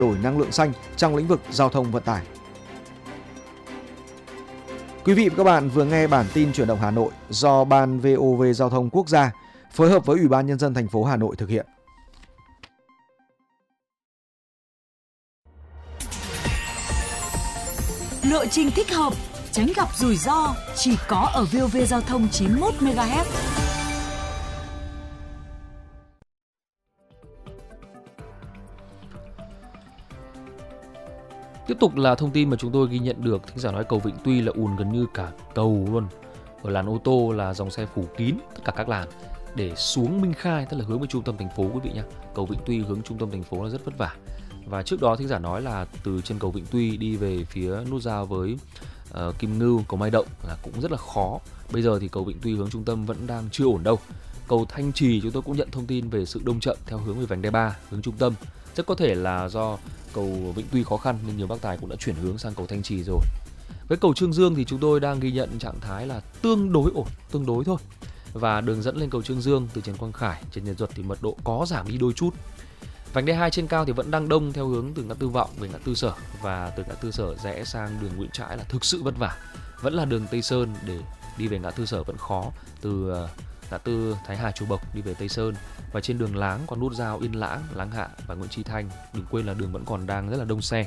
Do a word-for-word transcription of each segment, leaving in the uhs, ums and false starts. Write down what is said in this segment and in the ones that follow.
đổi năng lượng xanh trong lĩnh vực giao thông vận tải. Quý vị và các bạn vừa nghe bản tin Chuyển động Hà Nội do Ban vê o vê Giao thông Quốc gia phối hợp với Ủy ban Nhân dân thành phố Hà Nội thực hiện. Lộ trình thích hợp, tránh gặp rủi ro chỉ có ở vê o vê Giao thông chín mươi mốt mê ga héc. Tiếp tục là thông tin mà chúng tôi ghi nhận được, thính giả nói cầu Vĩnh Tuy là ùn gần như cả cầu luôn. Ở làn ô tô là dòng xe phủ kín tất cả các làn để xuống Minh Khai, tức là hướng về trung tâm thành phố quý vị nhé. Cầu Vĩnh Tuy hướng trung tâm thành phố là rất vất vả. Và trước đó thính giả nói là từ trên cầu Vĩnh Tuy đi về phía nút giao với uh, Kim Ngưu, cầu Mai Động là cũng rất là khó. Bây giờ thì cầu Vĩnh Tuy hướng trung tâm vẫn đang chưa ổn đâu. Cầu Thanh Trì chúng tôi cũng nhận thông tin về sự đông chậm theo hướng về vành đai ba hướng trung tâm. Rất có thể là do cầu Vĩnh Tuy khó khăn nên nhiều bác tài cũng đã chuyển hướng sang cầu Thanh Trì rồi. Với cầu Trương Dương thì chúng tôi đang ghi nhận trạng thái là tương đối ổn, tương đối thôi. Và đường dẫn lên cầu Trương Dương từ Trần Quang Khải, Trần Nhật Duật thì mật độ có giảm đi đôi chút. Vành đai hai trên cao thì vẫn đang đông theo hướng từ ngã tư Vọng về ngã tư Sở, và từ ngã tư Sở rẽ sang đường Nguyễn Trãi là thực sự vất vả. Vẫn là đường Tây Sơn để đi về ngã tư Sở vẫn khó, từ ngã tư Thái Hà Chùa Bộc đi về Tây Sơn. Và trên đường Láng còn nút giao Yên Lãng, Láng Hạ và Nguyễn Tri Thanh. Đừng quên là đường vẫn còn đang rất là đông xe.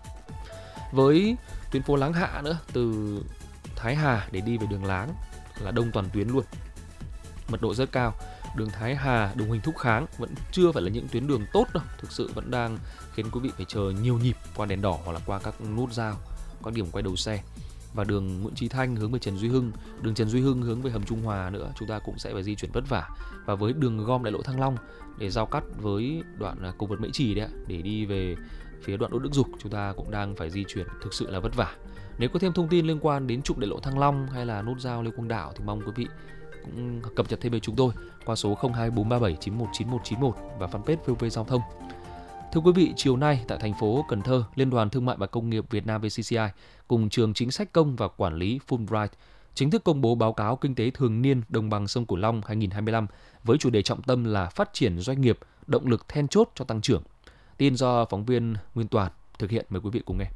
Với tuyến phố Láng Hạ nữa, từ Thái Hà để đi về đường Láng là đông toàn tuyến luôn, mật độ rất cao. Đường Thái Hà, đường Huỳnh Thúc Kháng vẫn chưa phải là những tuyến đường tốt đâu, thực sự vẫn đang khiến quý vị phải chờ nhiều nhịp qua đèn đỏ hoặc là qua các nút giao, các điểm quay đầu xe. Và đường Nguyễn Tri Thanh hướng về Trần Duy Hưng, đường Trần Duy Hưng hướng về hầm Trung Hòa nữa, chúng ta cũng sẽ phải di chuyển vất vả. Và với đường gom đại lộ Thăng Long để giao cắt với đoạn cầu vượt Mễ Trì đấy, để đi về phía đoạn Đỗ Đức Dục, chúng ta cũng đang phải di chuyển thực sự là vất vả. Nếu có thêm thông tin liên quan đến trục đại lộ Thăng Long hay là nút giao Lê Quang Đạo thì mong quý vị cũng cập nhật thêm với chúng tôi qua số không hai bốn ba bảy chín một chín một chín một và fanpage vê o vê Giao thông. Thưa quý vị, chiều nay tại thành phố Cần Thơ, Liên đoàn Thương mại và Công nghiệp Việt Nam vê xê xê i cùng Trường Chính sách Công và Quản lý Fulbright chính thức công bố báo cáo kinh tế thường niên đồng bằng sông Cửu Long hai nghìn không trăm hai mươi lăm với chủ đề trọng tâm là phát triển doanh nghiệp, động lực then chốt cho tăng trưởng. Tin do phóng viên Nguyên Toàn thực hiện, mời quý vị cùng nghe.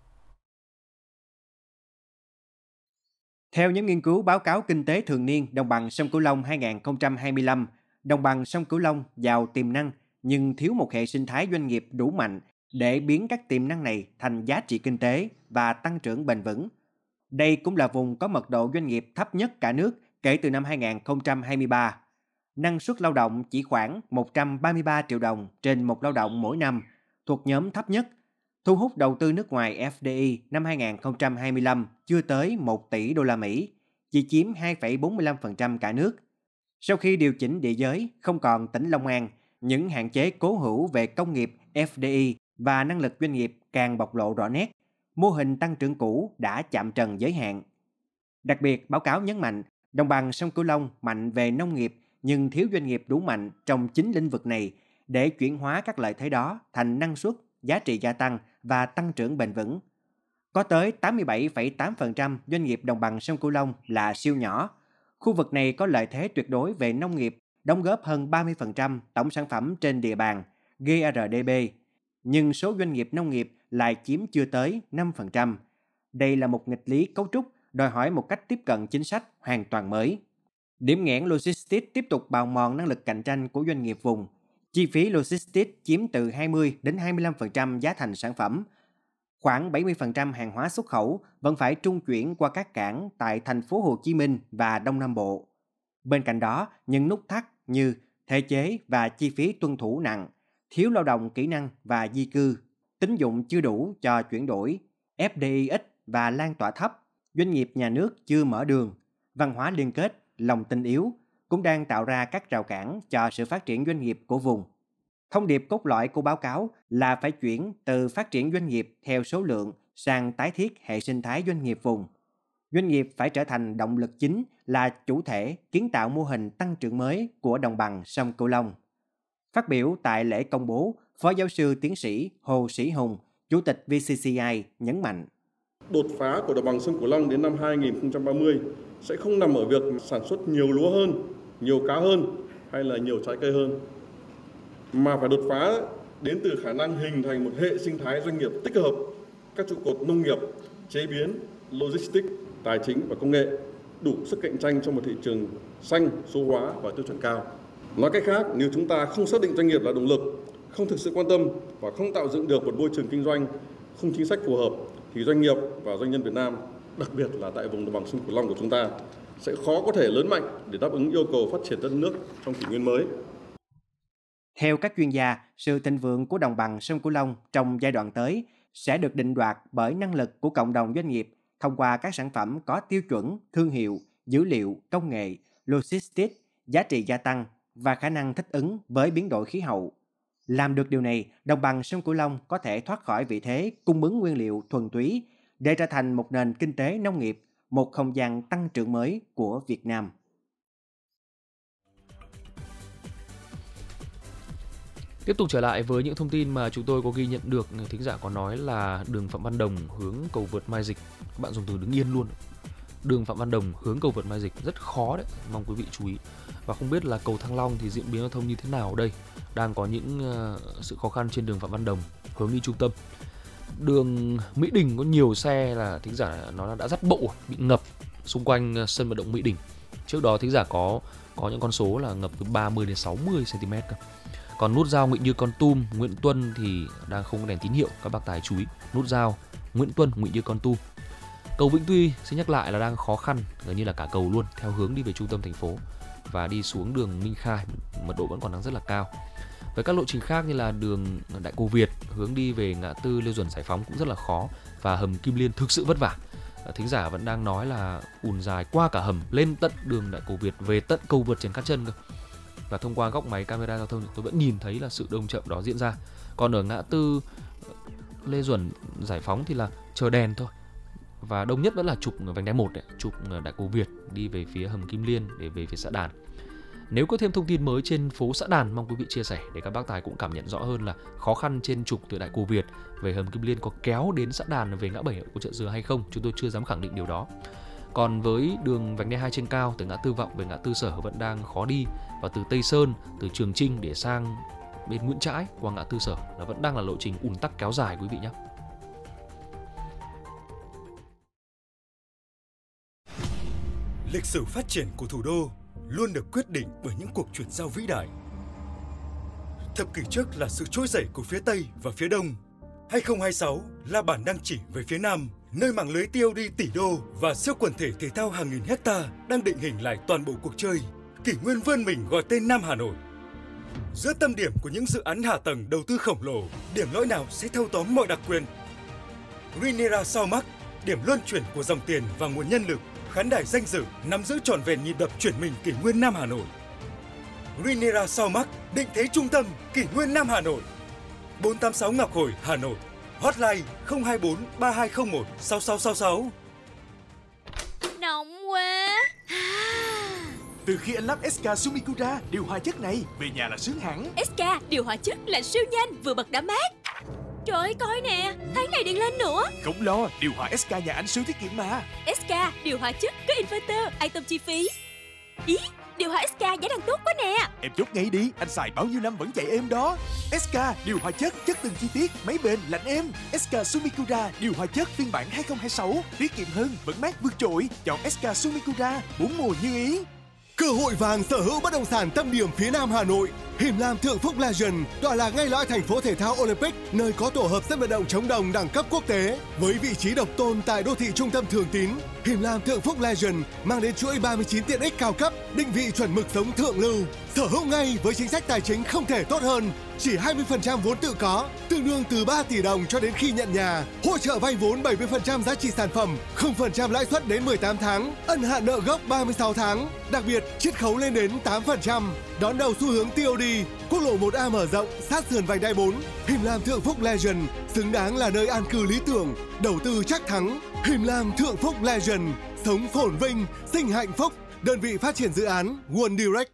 Theo nhóm nghiên cứu báo cáo kinh tế thường niên đồng bằng sông Cửu Long hai nghìn không trăm hai mươi lăm, đồng bằng sông Cửu Long giàu tiềm năng nhưng thiếu một hệ sinh thái doanh nghiệp đủ mạnh để biến các tiềm năng này thành giá trị kinh tế và tăng trưởng bền vững. Đây cũng là vùng có mật độ doanh nghiệp thấp nhất cả nước kể từ năm hai nghìn không trăm hai mươi ba. Năng suất lao động chỉ khoảng một trăm ba mươi ba triệu đồng trên một lao động mỗi năm, thuộc nhóm thấp nhất. Thu hút đầu tư nước ngoài ép đê i năm hai nghìn không trăm hai mươi lăm chưa tới một tỷ đô la Mỹ, chỉ chiếm hai phẩy bốn mươi lăm phần trăm cả nước. Sau khi điều chỉnh địa giới, không còn tỉnh Long An, những hạn chế cố hữu về công nghiệp, ép đê i và năng lực doanh nghiệp càng bộc lộ rõ nét. Mô hình tăng trưởng cũ đã chạm trần giới hạn. Đặc biệt, báo cáo nhấn mạnh, đồng bằng sông Cửu Long mạnh về nông nghiệp nhưng thiếu doanh nghiệp đủ mạnh trong chính lĩnh vực này để chuyển hóa các lợi thế đó thành năng suất, giá trị gia tăng và tăng trưởng bền vững. Có tới tám mươi bảy phẩy tám phần trăm doanh nghiệp đồng bằng sông Cửu Long là siêu nhỏ. Khu vực này có lợi thế tuyệt đối về nông nghiệp, đóng góp hơn ba mươi phần trăm tổng sản phẩm trên địa bàn, giê rờ đê bê, nhưng số doanh nghiệp nông nghiệp lại chiếm chưa tới năm phần trăm. Đây là một nghịch lý cấu trúc, đòi hỏi một cách tiếp cận chính sách hoàn toàn mới. Điểm nghẽn logistics tiếp tục bào mòn năng lực cạnh tranh của doanh nghiệp vùng. Chi phí logistics chiếm từ hai mươi đến hai mươi lăm phần trăm giá thành sản phẩm. Khoảng bảy mươi phần trăm hàng hóa xuất khẩu vẫn phải trung chuyển qua các cảng tại thành phố Hồ Chí Minh và Đông Nam Bộ. Bên cạnh đó, những nút thắt như thể chế và chi phí tuân thủ nặng, thiếu lao động kỹ năng và di cư, tín dụng chưa đủ cho chuyển đổi, ép đê i ít và lan tỏa thấp, doanh nghiệp nhà nước chưa mở đường, văn hóa liên kết, lòng tin yếu cũng đang tạo ra các rào cản cho sự phát triển doanh nghiệp của vùng. Thông điệp cốt lõi của báo cáo là phải chuyển từ phát triển doanh nghiệp theo số lượng sang tái thiết hệ sinh thái doanh nghiệp vùng. Doanh nghiệp phải trở thành động lực chính, là chủ thể kiến tạo mô hình tăng trưởng mới của đồng bằng sông Cửu Long. Phát biểu tại lễ công bố, Phó giáo sư tiến sĩ Hồ Sĩ Hùng, Chủ tịch vê xê xê i nhấn mạnh. Đột phá của đồng bằng sông Cửu Long đến năm hai nghìn không trăm ba mươi sẽ không nằm ở việc sản xuất nhiều lúa hơn, nhiều cá hơn hay là nhiều trái cây hơn, mà phải đột phá đến từ khả năng hình thành một hệ sinh thái doanh nghiệp tích hợp các trụ cột nông nghiệp, chế biến, logistics, tài chính và công nghệ đủ sức cạnh tranh trong một thị trường xanh, số hóa và tiêu chuẩn cao. Nói cách khác, nếu chúng ta không xác định doanh nghiệp là động lực, không thực sự quan tâm và không tạo dựng được một môi trường kinh doanh, không chính sách phù hợp, thì doanh nghiệp và doanh nhân Việt Nam, đặc biệt là tại vùng đồng bằng sông Cửu Long của chúng ta, sẽ khó có thể lớn mạnh để đáp ứng yêu cầu phát triển đất nước trong kỷ nguyên mới. Theo các chuyên gia, sự thịnh vượng của đồng bằng sông Cửu Long trong giai đoạn tới sẽ được định đoạt bởi năng lực của cộng đồng doanh nghiệp thông qua các sản phẩm có tiêu chuẩn, thương hiệu, dữ liệu, công nghệ, logistics, giá trị gia tăng và khả năng thích ứng với biến đổi khí hậu. Làm được điều này, đồng bằng sông Cửu Long có thể thoát khỏi vị thế cung ứng nguyên liệu thuần túy để trở thành một nền kinh tế nông nghiệp, một không gian tăng trưởng mới của Việt Nam. Tiếp tục trở lại với những thông tin mà chúng tôi có ghi nhận được, thính giả có nói là đường Phạm Văn Đồng hướng cầu vượt Mai Dịch. Các bạn dùng từ đứng yên luôn. Đường Phạm Văn Đồng hướng cầu vượt Mai Dịch rất khó đấy, mong quý vị chú ý. Và không biết là cầu Thăng Long thì diễn biến giao thông như thế nào ở đây. Đang có những uh, sự khó khăn trên đường Phạm Văn Đồng hướng đi trung tâm. Đường Mỹ Đình có nhiều xe là thính giả nó là đã dắt bộ, bị ngập xung quanh sân vận động Mỹ Đình. Trước đó thính giả có có những con số là ngập từ ba mươi đến sáu mươi xăng-ti-mét cơ. Còn nút giao Nguyễn Như Kon Tum, Nguyễn Tuân thì đang không có đèn tín hiệu, các bác tài chú ý. Nút giao Nguyễn Tuân, Nguyễn Như Kon Tum. Cầu Vĩnh Tuy xin nhắc lại là đang khó khăn, gần như là cả cầu luôn, theo hướng đi về trung tâm thành phố và đi xuống đường Minh Khai, mật độ vẫn còn đang rất là cao. Với các lộ trình khác như là đường Đại Cô Việt hướng đi về ngã tư Lê Duẩn Giải Phóng cũng rất là khó, và hầm Kim Liên thực sự vất vả. Thính giả vẫn đang nói là ùn dài qua cả hầm lên tận đường Đại Cô Việt, về tận cầu vượt Trần Cát Trân cơ. Và thông qua góc máy camera giao thông tôi vẫn nhìn thấy là sự đông chậm đó diễn ra. Còn ở ngã tư Lê Duẩn Giải Phóng thì là chờ đèn thôi. Và đông nhất vẫn là trục vành đai một đấy, trục Đại Cô Việt đi về phía hầm Kim Liên để về phía xã Đàn. Nếu có thêm thông tin mới trên phố xã Đàn, mong quý vị chia sẻ để các bác tài cũng cảm nhận rõ hơn là khó khăn trên trục từ Đại Cô Việt về hầm Kim Liên có kéo đến xã Đàn về ngã bảy của chợ Dừa hay không, chúng tôi chưa dám khẳng định điều đó. Còn với đường vành đai hai trên cao từ ngã tư Vọng về ngã tư Sở vẫn đang khó đi, và từ Tây Sơn, từ Trường Chinh để sang bên Nguyễn Trãi qua ngã tư Sở là vẫn đang là lộ trình ùn tắc kéo dài quý vị nhé. Lịch sử phát triển của thủ đô luôn được quyết định bởi những cuộc chuyển giao vĩ đại. Thập kỷ trước là sự trỗi dậy của phía Tây và phía Đông. hai không hai sáu là bản đang chỉ về phía Nam, nơi mạng lưới tê ô đê tỷ đô và siêu quần thể thể thao hàng nghìn hecta đang định hình lại toàn bộ cuộc chơi. Kỷ nguyên vươn mình gọi tên Nam Hà Nội. Giữa tâm điểm của những dự án hạ tầng đầu tư khổng lồ, điểm lõi nào sẽ thâu tóm mọi đặc quyền? Rinera Saumac, điểm luân chuyển của dòng tiền và nguồn nhân lực, khán đài danh dự nắm giữ trọn vẹn nhịp đập chuyển mình kỷ nguyên Nam Hà Nội. Rinera Saumac, định thế trung tâm kỷ nguyên Nam Hà Nội. bốn tám sáu Ngọc Hồi, Hà Nội. Hotline không hai bốn ba hai không một sáu sáu sáu sáu. Nóng quá. Từ khi anh lắp ét ca Sumikura điều hòa chất này, về nhà là sướng hẳn. ét ca điều hòa chất là siêu nhanh, vừa bật đã mát. Trời ơi, coi nè, tháng này điện lên nữa. Không lo, điều hòa ét ca nhà anh siêu tiết kiệm mà. ét ca điều hòa chất có inverter, an tâm chi phí. Ý, điều hòa ét ca giá đang tốt quá nè. Em chốt ngay đi, anh xài bao nhiêu năm vẫn chạy êm đó. ét ca điều hòa chất, chất từng chi tiết, máy bền, lạnh êm. ét ca Sumikura điều hòa chất phiên bản hai không hai sáu, tiết kiệm hơn, vẫn mát vượt trội. Chọn ét ca Sumikura, bốn mùa như ý. Cơ hội vàng sở hữu bất động sản tâm điểm phía Nam Hà Nội. Hiểm Lam Thượng Phúc Legend tọa lạc ngay lõi thành phố thể thao Olympic, nơi có tổ hợp sân vận động chống đồng đẳng cấp quốc tế. Với vị trí độc tôn tại đô thị trung tâm Thường Tín, Hiểm Lam Thượng Phúc Legend mang đến chuỗi ba mươi chín tiện ích cao cấp, định vị chuẩn mực sống thượng lưu. Sở hữu ngay với chính sách tài chính không thể tốt hơn, chỉ hai mươi phần trăm vốn tự có, tương đương từ ba tỷ đồng cho đến khi nhận nhà. Hỗ trợ vay vốn bảy mươi phần trăm giá trị sản phẩm, không phần trăm lãi suất đến mười tám tháng, ân hạn nợ gốc ba mươi sáu tháng. Đặc biệt, chiết khấu lên đến tám phần trăm. Đón đầu xu hướng tê ô đê, quốc lộ một A mở rộng sát sườn vành đai bốn. Hiểm Lam Thượng Phúc Legend xứng đáng là nơi an cư lý tưởng, đầu tư chắc thắng. Hiểm Lam Thượng Phúc Legend, sống phồn vinh, sinh hạnh phúc. Đơn vị phát triển dự án One Direct.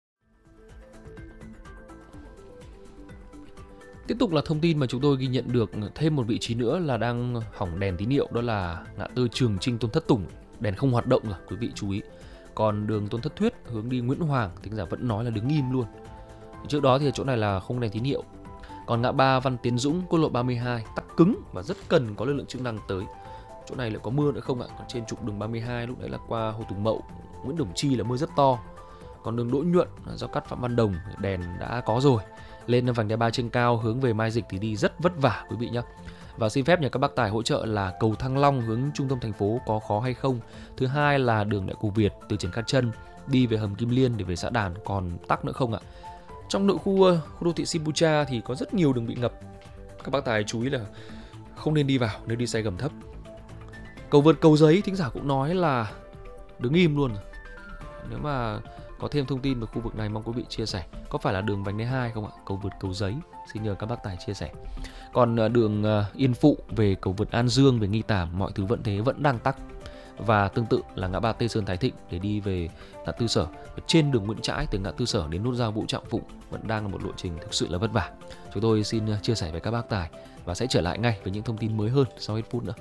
Tiếp tục là thông tin mà chúng tôi ghi nhận được thêm một vị trí nữa là đang hỏng đèn tín hiệu, đó là ngã tư Trường Chinh Tôn Thất Tùng, đèn không hoạt động rồi, quý vị chú ý. Còn đường Tôn Thất Thuyết hướng đi Nguyễn Hoàng, thính giả vẫn nói là đứng im luôn. Trước đó thì chỗ này là không đèn tín hiệu. Còn ngã ba Văn Tiến Dũng, quốc lộ ba mươi hai tắc cứng và rất cần có lực lượng chức năng tới. Chỗ này lại có mưa nữa không ạ? Còn trên trục đường ba mươi hai lúc đấy là qua Hồ Tùng Mậu, Nguyễn Đồng Chi là mưa rất to. Còn đường Đỗ Nhuận do cắt Phạm Văn Đồng đèn đã có rồi. Lên vành đai ba trên cao hướng về Mai Dịch thì đi rất vất vả quý vị nhé. Và xin phép nhờ các bác tài hỗ trợ là cầu Thăng Long hướng trung tâm thành phố có khó hay không. Thứ hai là đường Đại Cù Việt từ Trần Cát Trân đi về hầm Kim Liên để về xã Đàn còn tắc nữa không ạ? Trong nội khu khu đô thị Sibucha thì có rất nhiều đường bị ngập. Các bác tài chú ý là không nên đi vào nếu đi xe gầm thấp. Cầu vượt Cầu Giấy thính giả cũng nói là đứng im luôn. Nếu mà có thêm thông tin về khu vực này mong quý vị chia sẻ. Có phải là đường vành đai hai không ạ? Cầu vượt Cầu Giấy. Xin nhờ các bác tài chia sẻ. Còn đường Yên Phụ về cầu vượt An Dương về Nghi Tảm mọi thứ vẫn thế, vẫn đang tắc. Và tương tự là ngã ba Tây Sơn Thái Thịnh để đi về ngã tư Sở. Trên đường Nguyễn Trãi từ ngã tư Sở đến nút giao Vũ Trọng Phụng vẫn đang là một lộ trình thực sự là vất vả. Chúng tôi xin chia sẻ với các bác tài và sẽ trở lại ngay với những thông tin mới hơn sau ít phút nữa.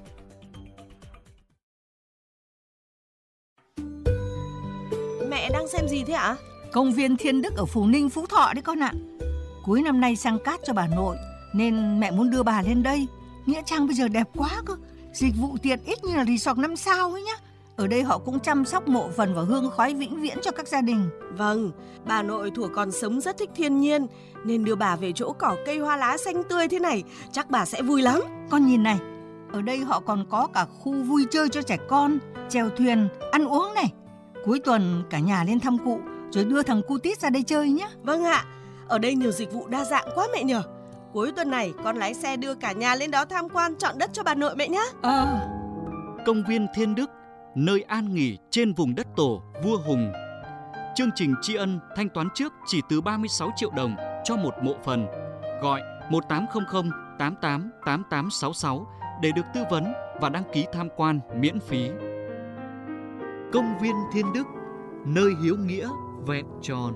Mẹ đang xem gì thế ạ? Công viên Thiên Đức ở Phú Ninh, Phú Thọ đấy con ạ. Cuối năm nay sang cát cho bà nội nên mẹ muốn đưa bà lên đây. Nghĩa Trang bây giờ đẹp quá cơ. Dịch vụ tiện ít như là resort năm sao ấy nhá. Ở đây họ cũng chăm sóc mộ phần và hương khói vĩnh viễn cho các gia đình. Vâng, bà nội thuở còn sống rất thích thiên nhiên nên đưa bà về chỗ cỏ cây hoa lá xanh tươi thế này, chắc bà sẽ vui lắm. Con nhìn này, ở đây họ còn có cả khu vui chơi cho trẻ con, chèo thuyền, ăn uống này. Cuối tuần cả nhà lên thăm cụ rồi đưa thằng cu tít ra đây chơi nhé. Vâng ạ, ở đây nhiều dịch vụ đa dạng quá mẹ nhờ. Cuối tuần này con lái xe đưa cả nhà lên đó tham quan chọn đất cho bà nội mẹ nhé. À. Công viên Thiên Đức, nơi an nghỉ trên vùng đất tổ vua Hùng. Chương trình tri ân thanh toán trước chỉ từ ba mươi sáu triệu đồng cho một mộ phần. Gọi một tám không không tám tám tám tám sáu sáu để được tư vấn và đăng ký tham quan miễn phí. Công viên Thiên Đức, nơi hiếu nghĩa vẹn tròn.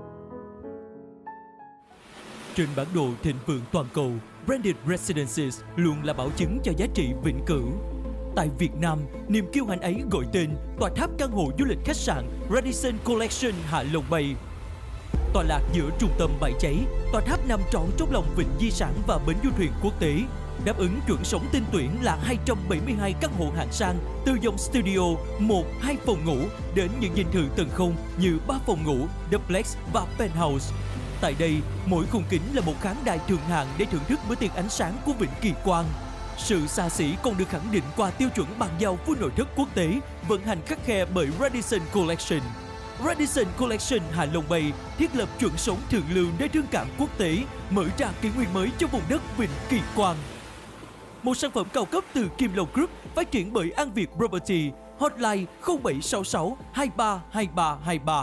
Trên bản đồ thịnh vượng toàn cầu, Branded Residences luôn là bảo chứng cho giá trị vĩnh cửu. Tại Việt Nam, niềm kiêu hãnh ấy gọi tên tòa tháp căn hộ du lịch khách sạn Radisson Collection Hạ Long Bay. Tọa lạc giữa trung tâm Bãi Cháy, tòa tháp nằm trọn trong lòng vịnh di sản và bến du thuyền quốc tế, đáp ứng chuẩn sống tinh tuyển là hai trăm bảy mươi hai căn hộ hạng sang từ dòng studio một, hai phòng ngủ đến những dinh thự tầng không như ba phòng ngủ, duplex và penthouse. Tại đây, mỗi khung kính là một khán đài thượng hạng để thưởng thức bữa tiệc ánh sáng của Vịnh Kỳ Quan. Sự xa xỉ còn được khẳng định qua tiêu chuẩn bàn giao của nội thất quốc tế, vận hành khắt khe bởi Radisson Collection. Radisson Collection Hạ Long Bay thiết lập chuẩn sống thượng lưu nơi thương cảng quốc tế, mở ra kỷ nguyên mới cho vùng đất Vịnh Kỳ Quan. Một sản phẩm cao cấp từ Kim Long Group phát triển bởi An Việt Property. Hotline không bảy sáu sáu hai ba hai ba hai ba.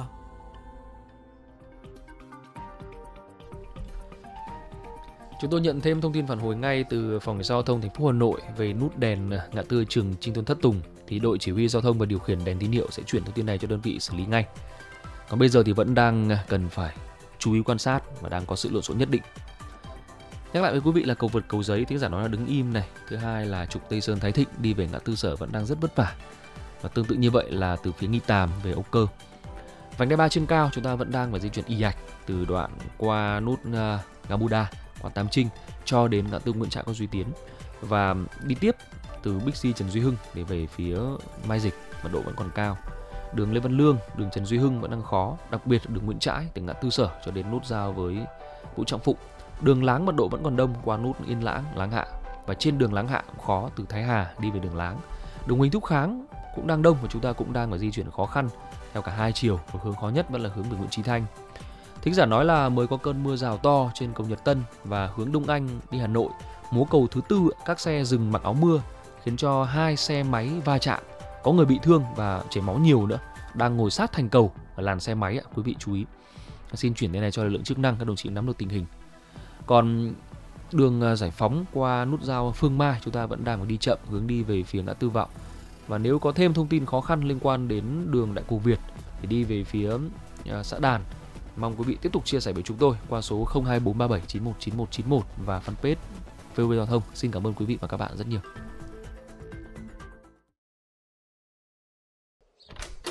Chúng tôi nhận thêm thông tin phản hồi ngay từ Phòng Giao thông thành phố Hà Nội về nút đèn ngã tư Trường Trinh Tôn Thất Tùng, thì đội chỉ huy giao thông và điều khiển đèn tín hiệu sẽ chuyển thông tin này cho đơn vị xử lý ngay. Còn bây giờ thì vẫn đang cần phải chú ý quan sát và đang có sự lộn xộn nhất định. Nhắc lại với quý vị là cầu vượt Cầu Giấy, thính giả nói là đứng im này. Thứ hai là trục Tây Sơn Thái Thịnh đi về ngã tư Sở vẫn đang rất vất vả. Và tương tự như vậy là từ phía Nghi Tàm về Âu Cơ. Vành đai ba trên cao chúng ta vẫn đang phải di chuyển y ạch từ đoạn qua nút uh, Gamuda, qua Tam Trinh cho đến ngã tư Nguyễn Trãi, Duy Tiến và đi tiếp từ Bixi Trần Duy Hưng để về phía Mai Dịch, mật độ vẫn còn cao. Đường Lê Văn Lương, đường Trần Duy Hưng vẫn đang khó, đặc biệt là đường Nguyễn Trãi từ ngã tư Sở cho đến nút giao với Vũ Trọng Phụng. Đường Láng mật độ vẫn còn đông qua nút Yên Lãng, Láng Hạ, và trên đường Láng Hạ cũng khó từ Thái Hà đi về đường Láng. Đường Huỳnh Thúc Kháng cũng đang đông và chúng ta cũng đang phải di chuyển khó khăn theo cả hai chiều, và hướng khó nhất vẫn là hướng về Nguyễn Chí Thanh. Thính giả nói là mới có cơn mưa rào to trên cầu Nhật Tân và hướng Đông Anh đi Hà Nội, mố cầu thứ tư các xe dừng mặc áo mưa khiến cho hai xe máy va chạm, có người bị thương và chảy máu nhiều nữa, đang ngồi sát thành cầu ở làn xe máy, quý vị chú ý. Xin chuyển đến này cho lực lượng chức năng, các đồng chí nắm được tình hình. Còn đường Giải Phóng qua nút giao Phương Mai chúng ta vẫn đang phải đi chậm, hướng đi về phía ngã tư Vọng. Và nếu có thêm thông tin khó khăn liên quan đến đường Đại Cù Việt thì đi về phía xã Đàn, mong quý vị tiếp tục chia sẻ với chúng tôi qua số không hai bốn ba bảy chín một chín một chín một và fanpage vê o vê Giao thông. Xin cảm ơn quý vị và các bạn rất nhiều.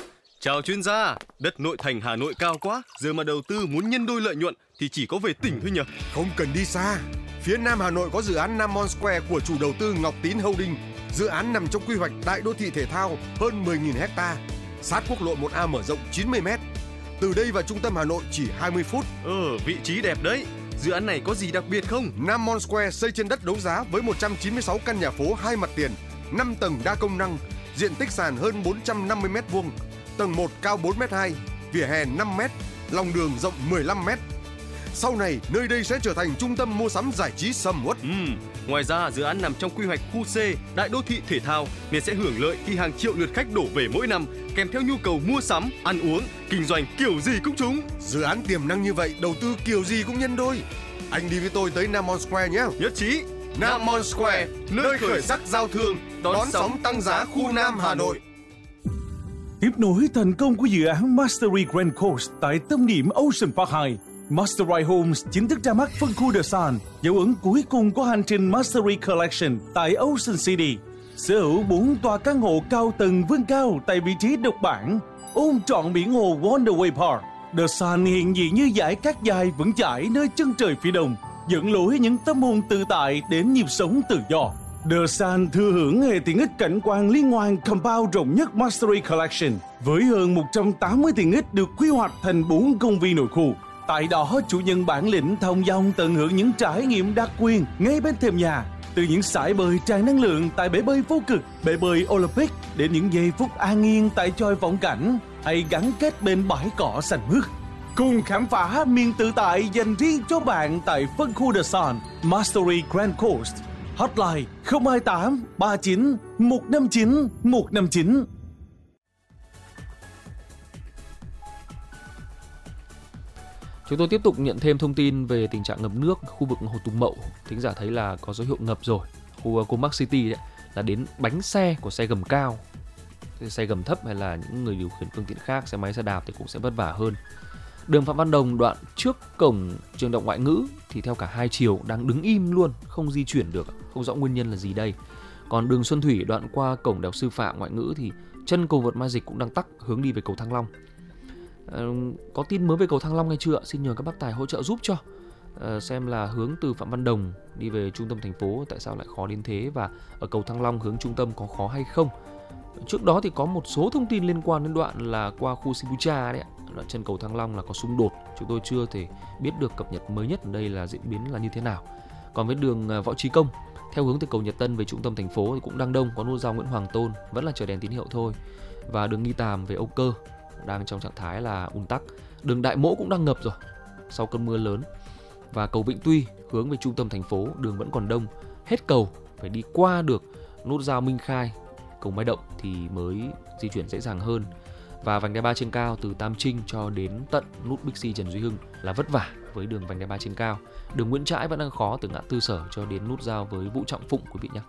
Chào chuyên gia, đất nội thành Hà Nội cao quá, giờ mà đầu tư muốn nhân đôi lợi nhuận thì chỉ có về tỉnh thôi nhỉ? Không cần đi xa. Phía Nam Hà Nội có dự án Nam Mon Square của chủ đầu tư Ngọc Tín Holding. Dự án nằm trong quy hoạch đại đô thị thể thao hơn mười nghìn héc ta, sát quốc lộ một A mở rộng chín mươi mét. Từ đây vào trung tâm Hà Nội chỉ hai mươi phút. Ờ, vị trí đẹp đấy. Dự án này có gì đặc biệt không? Nam Mon Square xây trên đất đấu giá với một trăm chín mươi sáu căn nhà phố hai mặt tiền, năm tầng đa công năng, diện tích sàn hơn bốn trăm năm mươi mét vuông, tầng một cao bốn mét hai, vỉa hè năm mét, lòng đường rộng mười lăm mét. Sau này, nơi đây sẽ trở thành trung tâm mua sắm giải trí sầm uất. Ừ. Ngoài ra, dự án nằm trong quy hoạch khu C, đại đô thị thể thao nên sẽ hưởng lợi khi hàng triệu lượt khách đổ về mỗi năm, kèm theo nhu cầu mua sắm, ăn uống, kinh doanh kiểu gì cũng trúng. Dự án tiềm năng như vậy, đầu tư kiểu gì cũng nhân đôi. Anh đi với tôi tới Nam Mon Square nhé. Nhất trí. Nam Mon Square, nơi khởi sắc giao thương, đón sóng tăng giá khu Nam Hà Nội. Tiếp nối thành công của dự án Mastery Grand Coast tại tâm điểm Ocean Park hai, Mastery Homes chính thức ra mắt phân khu The Sun, dấu ấn cuối cùng của hành trình Mastery Collection tại Ocean City. Sở hữu bốn tòa căn hộ cao tầng vươn cao tại vị trí độc bản, ôm trọn biển hồ Wonderway Park. The Sun hiện diện như dải cát dài vững chãi nơi chân trời phía đông, dẫn lối những tâm hồn tự tại đến nhịp sống tự do. The Sun thừa hưởng hệ tiện ích cảnh quan liên hoàn compound rộng nhất Mastery Collection với hơn một trăm tám mươi tiện ích được quy hoạch thành bốn công viên nội khu. Tại đó, chủ nhân bản lĩnh thông dong tận hưởng những trải nghiệm đặc quyền ngay bên thềm nhà, từ những sải bơi tràn năng lượng tại bể bơi vô cực, bể bơi Olympic đến những giây phút an yên tại chòi vọng cảnh hay gắn kết bên bãi cỏ xanh mướt. Cùng khám phá miền tự tại dành riêng cho bạn tại phân khu The Sun, Mastery Grand Coast. Hotline không hai tám ba chín một năm chín một năm chín. Chúng tôi tiếp tục nhận thêm thông tin về tình trạng ngập nước khu vực Hồ Tùng Mậu. Thính giả thấy là có dấu hiệu ngập rồi. Khu Comac City đấy, là đến bánh xe của xe gầm cao, xe gầm thấp hay là những người điều khiển phương tiện khác, xe máy xe đạp thì cũng sẽ vất vả hơn. Đường Phạm Văn Đồng đoạn trước cổng trường Đại học Ngoại ngữ thì theo cả hai chiều đang đứng im luôn, không di chuyển được, không rõ nguyên nhân là gì đây. Còn đường Xuân Thủy đoạn qua cổng Đại học Sư phạm Ngoại ngữ thì chân cầu vượt Mai Dịch cũng đang tắc hướng đi về cầu Thăng Long. À, có tin mới về cầu Thăng Long hay chưa? Xin nhờ các bác tài hỗ trợ giúp cho. À, xem là hướng từ Phạm Văn Đồng đi về trung tâm thành phố tại sao lại khó đến thế, và ở cầu Thăng Long hướng trung tâm có khó hay không. Trước đó thì có một số thông tin liên quan đến đoạn là qua khu Sibucha đấy, đoạn chân cầu Thăng Long là có xung đột. Chúng tôi chưa thể biết được cập nhật mới nhất ở đây là diễn biến là như thế nào. Còn với đường Võ Trí Công theo hướng từ cầu Nhật Tân về trung tâm thành phố thì cũng đang đông, có nút giao Nguyễn Hoàng Tôn vẫn là chờ đèn tín hiệu thôi. Và đường Nghi Tàm về Âu Cơ đang trong trạng thái là ùn tắc. Đường Đại Mỗ cũng đang ngập rồi sau cơn mưa lớn. Và cầu Vĩnh Tuy hướng về trung tâm thành phố đường vẫn còn đông, hết cầu phải đi qua được nút giao Minh Khai, cầu Mai Động thì mới di chuyển dễ dàng hơn. Và vành đai ba trên cao từ Tam Trinh cho đến tận nút Bixi Trần Duy Hưng là vất vả với đường vành đai ba trên cao. Đường Nguyễn Trãi vẫn đang khó từ ngã tư Sở cho đến nút giao với Vũ Trọng Phụng quý vị nhé.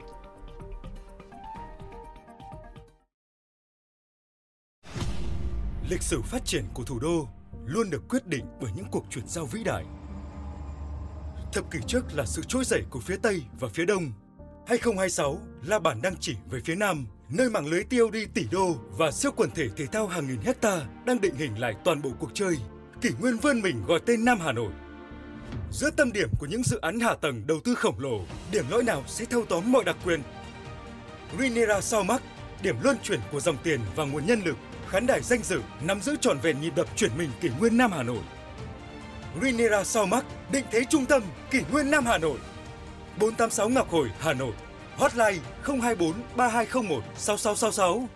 Lịch sử phát triển của thủ đô luôn được quyết định bởi những cuộc chuyển giao vĩ đại. Thập kỷ trước là sự trỗi dậy của phía Tây và phía Đông. hai không hai sáu là bản đăng chỉ về phía Nam, nơi mạng lưới tê ô đê tỷ đô và siêu quần thể thể thao hàng nghìn hecta đang định hình lại toàn bộ cuộc chơi. Kỷ nguyên vươn mình gọi tên Nam Hà Nội. Giữa tâm điểm của những dự án hạ tầng đầu tư khổng lồ, điểm lõi nào sẽ thâu tóm mọi đặc quyền? Rinera Saumac, điểm luân chuyển của dòng tiền và nguồn nhân lực, khán đài danh dự nắm giữ trọn vẹn nhịp đập chuyển mình kỷ nguyên Nam Hà Nội. Rinera Saumac, định thế trung tâm kỷ nguyên Nam Hà Nội. bốn tám sáu Ngọc Hồi, Hà Nội. Hotline không hai bốn ba hai không một sáu sáu sáu sáu.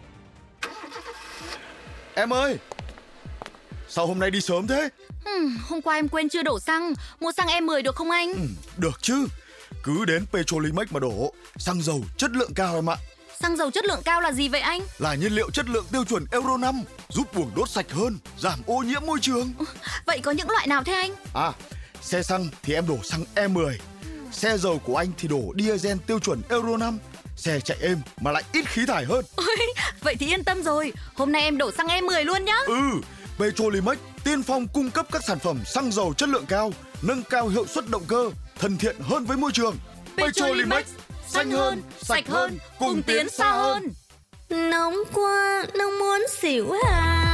Em ơi, sao hôm nay đi sớm thế? Ừ, hôm qua em quên chưa đổ xăng, mua xăng E mười được không anh? Ừ, được chứ, cứ đến Petrolimex mà đổ, xăng dầu chất lượng cao em ạ. Xăng dầu chất lượng cao là gì vậy anh? Là nhiên liệu chất lượng tiêu chuẩn Euro năm, giúp buồng đốt sạch hơn, giảm ô nhiễm môi trường. Vậy có những loại nào thế anh? À, xe xăng thì em đổ xăng E mười, xe dầu của anh thì đổ diesel tiêu chuẩn Euro năm, xe chạy êm mà lại ít khí thải hơn. Ôi, vậy thì yên tâm rồi, hôm nay em đổ xăng E mười luôn nhá. Ừ, Petrolimex tiên phong cung cấp các sản phẩm xăng dầu chất lượng cao, nâng cao hiệu suất động cơ, thân thiện hơn với môi trường. Petrolimex, xanh hơn, sạch hơn, cùng tiến xa hơn. Nóng quá, nóng muốn xỉu hà.